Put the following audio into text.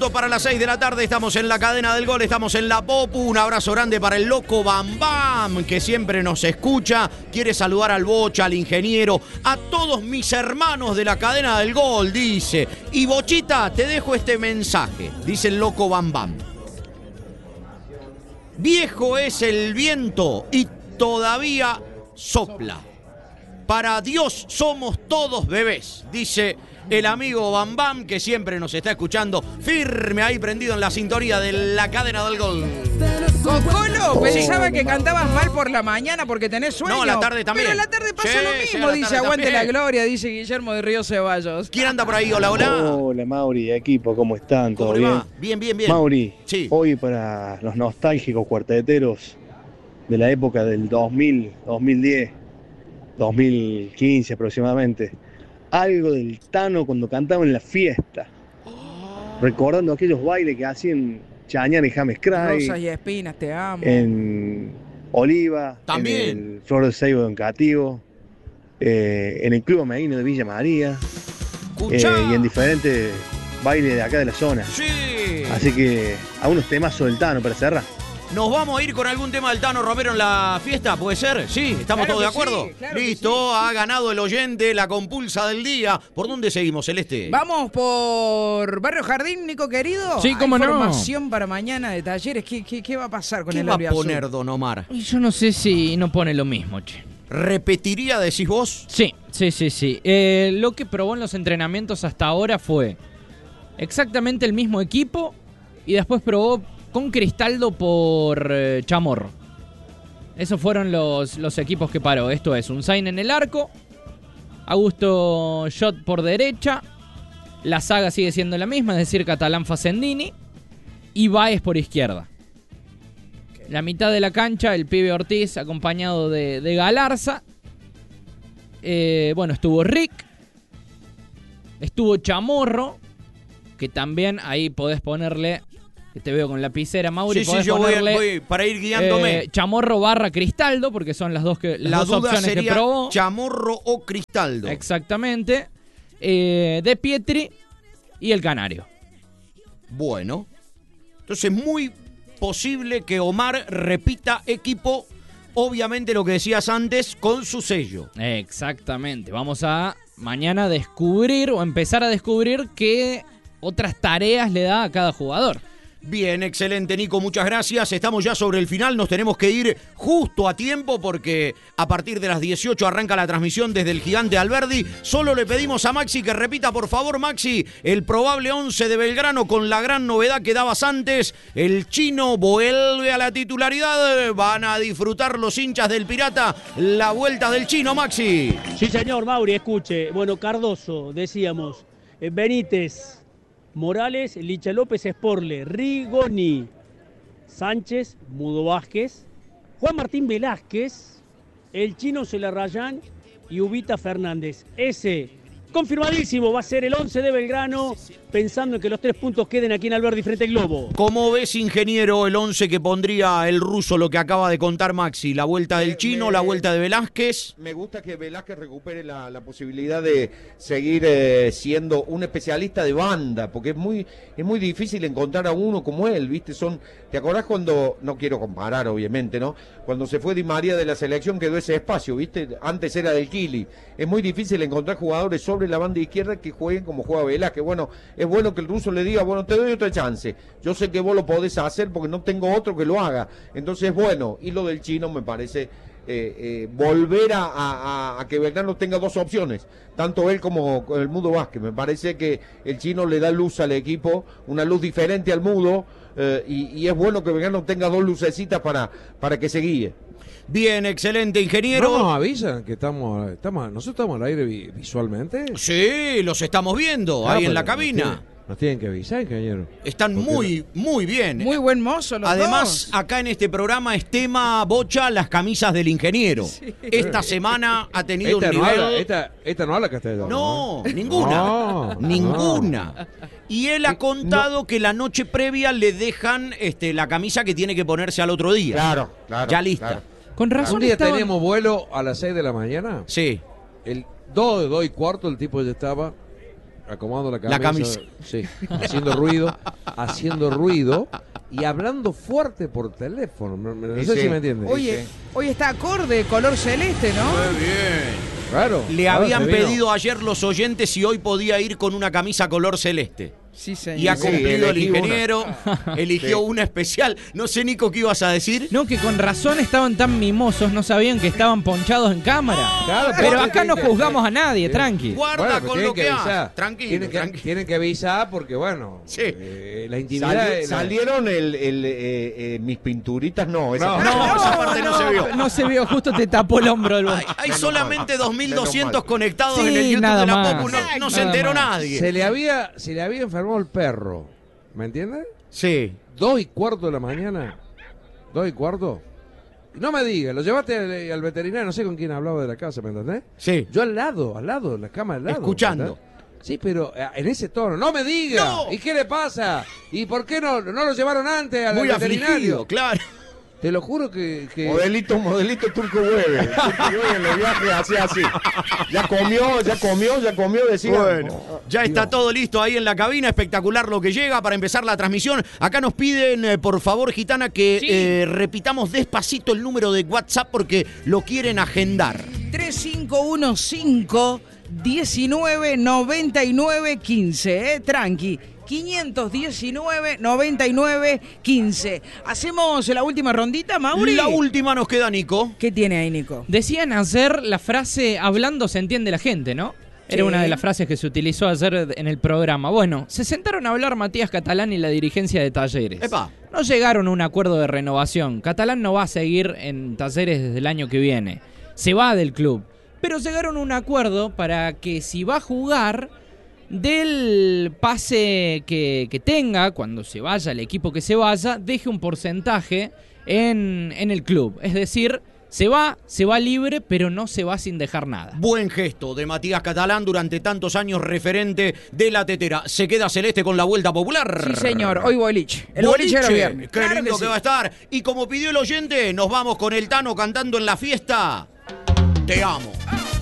minutos para las 6 de la tarde. Estamos en la cadena del gol, estamos en la Popu. Un abrazo grande para el loco Bam Bam, que siempre nos escucha. Quiere saludar al Bocha, al ingeniero, a todos mis hermanos de la cadena del gol, dice. Y Bochita, te dejo este mensaje, dice el loco Bam Bam. Viejo es el viento y todavía sopla. Para Dios somos todos bebés, dice el amigo Bam Bam, que siempre nos está escuchando firme ahí prendido en la sintonía de la cadena del gol. Cocolo, pensaba que cantabas mal por la mañana porque tenés sueño. No, a la tarde también. Pero a la tarde pasa Sí, lo sí, mismo, a la dice tarde aguante también. la gloria, dice Guillermo de Río Ceballos. ¿Quién anda por ahí? Hola, hola. Hola Mauri, equipo, ¿cómo están? ¿Cómo ¿Todo le bien? va? Bien, bien, bien. Mauri, Sí. hoy para los nostálgicos cuarteteros de la época del 2000, 2010, 2015 aproximadamente, algo del Tano cuando cantaba en la fiesta, recordando aquellos bailes que hacían Chañar y James Cry, Rosas y espinas, te amo. en Oliva, También. en el Flor de Seibo en Cativo, en el Club Ameguino de Villa María, Escuchá. y en diferentes bailes de acá de la zona. Sí. Así que a unos temazos del Tano para cerrar. ¿Nos vamos a ir con algún tema del Tano Romero en la fiesta? ¿Puede ser? Sí, ¿estamos Claro todos de que acuerdo? sí, claro que Listo, sí. ha ganado el oyente la compulsa del día. ¿Por dónde seguimos, Celeste? Vamos por Barrio Jardín, Nico querido. Sí, cómo no. Información para mañana de talleres. ¿Qué va a pasar con ¿Qué el va a Albiazul? poner Don Omar? Y yo no sé si no pone lo mismo, che. ¿Repetiría, decís vos? Sí. Lo que probó en los entrenamientos hasta ahora fue exactamente el mismo equipo y después probó con Cristaldo por Chamorro. Esos fueron los equipos que paró. Esto es, Unzain en el arco, Augusto Schott por derecha, la saga sigue siendo la misma, es decir, Catalán Facendini y Báez por izquierda. La mitad de la cancha, el pibe Ortiz acompañado de Galarza. Estuvo Rick, estuvo Chamorro, que también ahí podés ponerle, que te veo con lapicera, Mauri, Sí, podés yo ponerle voy para ir guiándome. Chamorro barra Cristaldo, porque son las dos La duda opciones que sería probó. Chamorro o Cristaldo. Exactamente. De Pietri y el Canario. Bueno, entonces muy posible que Omar repita equipo, obviamente lo que decías antes, con su sello. Exactamente. Vamos a mañana descubrir o empezar a descubrir qué otras tareas le da a cada jugador. Bien, excelente, Nico, muchas gracias. Estamos ya sobre el final, nos tenemos que ir justo a tiempo porque a partir de las 18 arranca la transmisión desde el Gigante Alberdi. Solo le pedimos a Maxi que repita, por favor, Maxi, el probable 11 de Belgrano con la gran novedad que dabas antes. El Chino vuelve a la titularidad. Van a disfrutar los hinchas del Pirata la vuelta del Chino, Maxi. Sí, señor, Mauri, escuche. Bueno, Cardoso, decíamos, Benítez, Morales, Licha López, Sporle, Rigoni, Sánchez, Mudo Vázquez, Juan Martín Velázquez, el Chino Celarrayán y Ubita Fernández. Ese, confirmadísimo, va a ser el 11 de Belgrano, pensando en que los 3 puntos queden aquí en Alberdi frente al Globo. ¿Cómo ves, ingeniero, el 11 que pondría el ruso, lo que acaba de contar Maxi? La vuelta del Chino, la vuelta de Velázquez. Me gusta que Velázquez recupere la posibilidad de seguir siendo un especialista de banda, porque es muy difícil encontrar a uno como él, ¿viste? ¿Te acordás cuando, no quiero comparar obviamente, ¿no? Cuando se fue Di María de la selección quedó ese espacio, ¿viste? Antes era del Kili. Es muy difícil encontrar jugadores sobre la banda izquierda que jueguen como juega Velázquez. Bueno, es bueno que el ruso le diga, bueno, te doy otra chance. Yo sé que vos lo podés hacer porque no tengo otro que lo haga. Entonces, bueno, y lo del Chino me parece volver a que Belgrano tenga 2 opciones, tanto él como el Mudo Vázquez. Me parece que el Chino le da luz al equipo, una luz diferente al Mudo, y es bueno que Belgrano tenga 2 lucecitas para que se guíe. Bien, excelente, ingeniero. ¿No nos avisan que nosotros estamos al aire visualmente? Sí, los estamos viendo ahí en la cabina. Nos tienen que avisar, ingeniero. Están muy bien. Muy buen mozo los Además, dos. acá en este programa es tema Bocha las camisas del ingeniero. Sí. Esta semana ha tenido un nivel... Esta no habla castellano. No, ninguna. Ninguna. Y él ha contado que la noche previa le dejan la camisa que tiene que ponerse al otro día. Claro. Ya lista. Claro. Con razón Un día estaban- tenemos vuelo a las 6 de la mañana. Sí. El 2 y cuarto el tipo ya estaba acomodando la La camisa. Sí, haciendo ruido y hablando fuerte por teléfono. No sé si me entiendes. Hoy está acorde, color celeste, ¿no? Muy bien. Claro. Le habían pedido ayer los oyentes si hoy podía ir con una camisa color celeste. Sí, señor. Y ha cumplido el elegí ingeniero, eligió una especial. No sé, Nico, ¿qué ibas a decir? No, que con razón estaban tan mimosos, no sabían que estaban ponchados en cámara. Claro, pero acá no juzgamos a nadie, tranqui. Guarda Bueno, con tienen lo que que avisar. hagas. Tranquilo, tranquilo. Tienen que avisar porque, bueno, Sí. la intimidad... Salieron mis pinturitas, no. No, esa parte no se vio. No se vio, justo te tapó el hombro del Hay solamente mal. 2.200 Menos mal. conectados Sí, en el YouTube nada de la más. Popu. No se Nada enteró más. nadie. Se le había enfermado el perro, ¿me entiendes? Sí. 2:15 de la mañana. 2:15. No me digas, lo llevaste al veterinario, no sé con quién hablaba de la casa, ¿me entendés? Sí. Yo al lado, en la cama al lado. Escuchando. ¿entendés? Sí, pero en ese tono, no me diga. No. ¿Y qué le pasa? ¿Y por qué no lo llevaron antes al Muy veterinario? afligido, claro. Te lo juro que... Modelito Turco Hueve. Turco Hueve en los viajes hacía así. Ya comió, decía. Bueno, ya está todo listo ahí en la cabina, espectacular lo que llega para empezar la transmisión. Acá nos piden, por favor, Gitana, que repitamos despacito el número de WhatsApp porque lo quieren agendar. 3515-199915, tranqui. 519-9915. ¿Hacemos la última rondita, Mauri? La última nos queda, Nico. ¿Qué tiene ahí, Nico? Decían ayer la frase hablando se entiende la gente, ¿no? Era Sí. una de las frases que se utilizó ayer en el programa. Bueno, se sentaron a hablar Matías Catalán y la dirigencia de Talleres. Epa. No llegaron a un acuerdo de renovación. Catalán no va a seguir en Talleres desde el año que viene. Se va del club. Pero llegaron a un acuerdo para que si va a jugar, del pase que tenga, cuando se vaya, el equipo que se vaya, deje un porcentaje en el club. Es decir, se va libre, pero no se va sin dejar nada. Buen gesto de Matías Catalán, durante tantos años referente de la tetera. Se queda Celeste con la Vuelta Popular. Sí, señor. Hoy boliche. El boliche era viernes. Qué Claro lindo que que sí. va a estar. Y como pidió el oyente, nos vamos con el Tano cantando en la fiesta. Te amo.